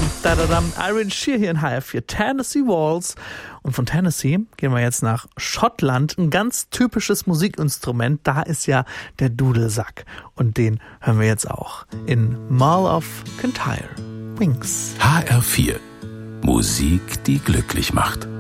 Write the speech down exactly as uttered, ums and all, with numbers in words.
dadadam. Iron Shear hier in H F vier, Tennessee Waltz. Und von Tennessee gehen wir jetzt nach Schottland. Ein ganz typisches Musikinstrument, da ist ja der Dudelsack. Und den hören wir jetzt auch in Mall of Kintyre. Wings. H R vier. Musik, die glücklich macht.